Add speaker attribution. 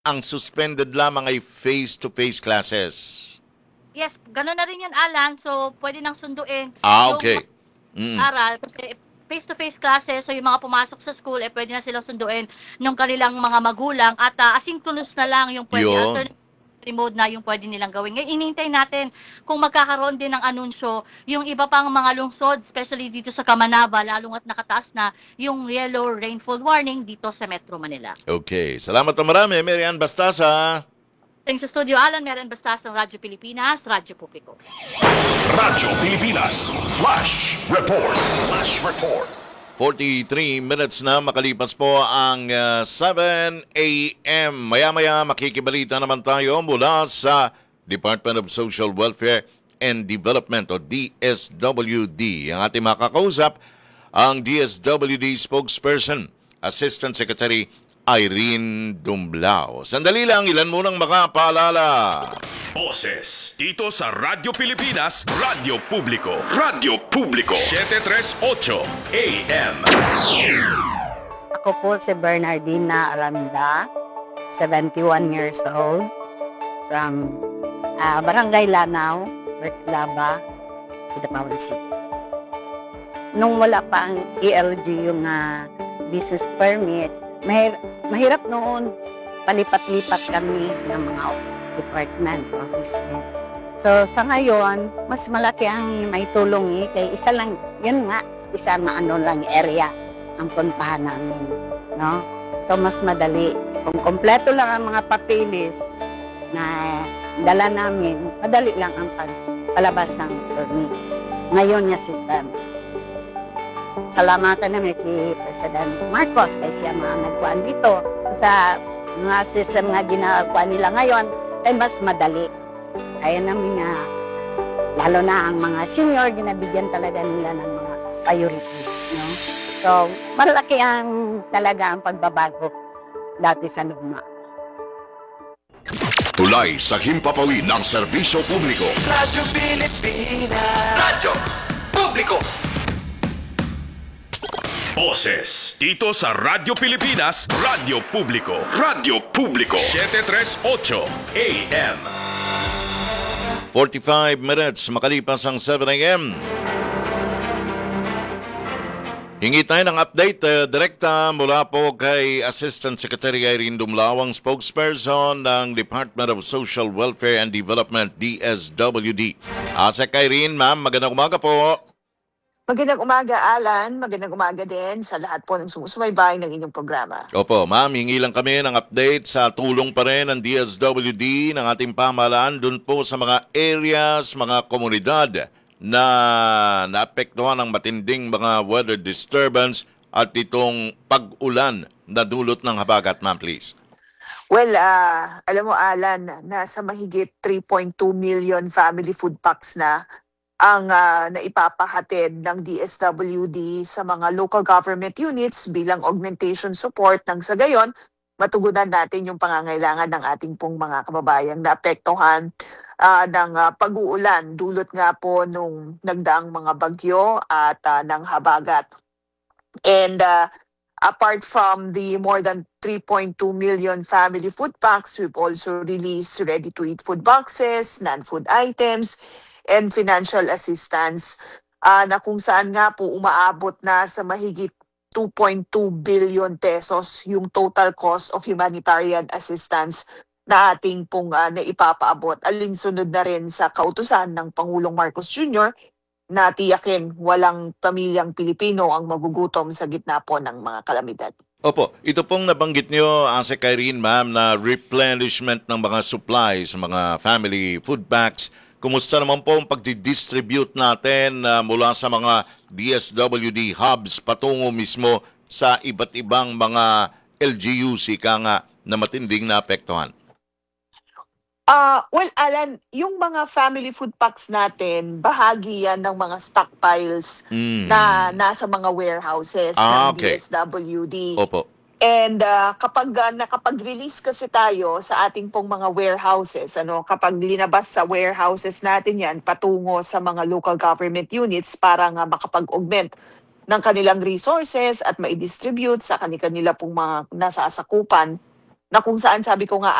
Speaker 1: ang suspended lamang ay face-to-face classes.
Speaker 2: Yes, gano'n na rin 'yan, Alan. So, puwede nang sunduin yung
Speaker 1: Okay. Mm.
Speaker 2: aral kasi face-to-face classes, so yung mga pumasok sa school, puwede na silang sunduin nung kanilang mga magulang at, asynchronous na lang yung puwede,
Speaker 1: Yun.
Speaker 2: alternate remote na yung puwede nilang gawin. Ngayon hinihintay natin kung magkakaroon din ng anunsyo yung iba pang mga lungsod, especially dito sa Kamanaba, lalo nga't nakataas na yung yellow rainfall warning dito sa Metro Manila.
Speaker 1: Okay. Salamat na marami, Mary Ann Bastasa.
Speaker 2: Thanks sa studio, Alan Meron Bastas ng Radyo Pilipinas, Radyo Publiko.
Speaker 3: Radyo Pilipinas Flash Report. Flash Report.
Speaker 1: 43 minutes na makalipas po ang 7 a.m. Maya-maya makikibalita naman tayo mula sa Department of Social Welfare and Development o DSWD. Ang ating makakausap, ang DSWD spokesperson, Assistant Secretary Irene Dumblao. Sandali lang, ilan munang makapaalala.
Speaker 3: Boses dito sa Radyo Pilipinas, Radyo Publiko. Radyo Publiko 738 AM.
Speaker 4: Ako po si Bernardina Aranda, 71 years old, from Barangay Lanao, Bertlaba, Kidapawan City. Nung wala pa ang ELG, yung business permit, mahirap noon, palipat-lipat kami ng mga department, office. So sa ngayon, mas malaki ang may tulong kay isa lang, yun nga, isa maano lang area ang puntahan namin, no? So mas madali. Kung kompleto lang ang mga papeles na dala namin, madali lang ang palabas ng permit. Ngayon niya system. Salamatan namin si President Marcos kasi siya mga nagkuhan dito sa mga system nga ginagawa nila ngayon ay mas madali. Kaya namin nga, lalo na ang mga senior, ginabigyan talaga nila ng mga priority. No? So, malaki ang talaga ang pagbabago dati sa luma.
Speaker 3: Tulay sa himpapawid ng serbisyo publiko.
Speaker 5: Radyo Pilipinas. Radyo Publiko.
Speaker 3: Boses dito sa Radyo Pilipinas, Radyo Publiko. Radyo Publiko 738 AM.
Speaker 1: 45 minutes makalipas ang 7 a.m. Hingi tayo ng update direkta mula po kay Assistant Secretary Irene Dumlao, ang spokesperson ng Department of Social Welfare and Development, DSWD. Asek Irene, ma'am, magandang umaga po.
Speaker 6: Magandang umaga, Alan. Magandang umaga din sa lahat po ng sumusubaybay ng inyong programa.
Speaker 1: Opo, ma'am, hingi lang kami ng update sa tulong pa rin ng DSWD ng ating pamahalaan dun po sa mga areas, mga komunidad na naapektuhan ng matinding mga weather disturbance at itong pag-ulan na dulot ng habagat, ma'am, please.
Speaker 6: Well, alam mo, Alan, nasa mahigit 3.2 million family food packs na ang naipapahatid ng DSWD sa mga local government units bilang augmentation support nang sa gayon, matugunan natin yung pangangailangan ng ating pong mga kababayang naapektuhan ng pag-uulan dulot nga po nung nagdaang mga bagyo at ng habagat. And apart from the more than 3.2 million family food packs, we've also released ready-to-eat food boxes, non-food items, and financial assistance na kung saan nga po umaabot na sa mahigit 2.2 billion pesos yung total cost of humanitarian assistance na ating pong naipapaabot. Alinsunod na rin sa kautusan ng Pangulong Marcos Jr. na tiyakin walang pamilyang Pilipino ang magugutom sa gitna po ng mga kalamidad.
Speaker 1: Opo, ito pong nabanggit nyo, Asek Irene, ma'am, na replenishment ng mga supplies, mga family food packs. Kumusta naman po ang pagdidistribute natin mula sa mga DSWD hubs patungo mismo sa iba't ibang mga LGUs, ika nga, na matinding naapektuhan?
Speaker 6: Well, Alan, yung mga family food packs natin, bahagi yan ng mga stockpiles na nasa mga warehouses ng
Speaker 1: Okay.
Speaker 6: DSWD.
Speaker 1: Opo.
Speaker 6: And kapag nakapag-release kasi tayo sa ating pong mga warehouses, kapag linabas sa warehouses natin yan patungo sa mga local government units para nga makapag-augment ng kanilang resources at mai-distribute sa kanila pong mga nasasakupan, na kung saan sabi ko nga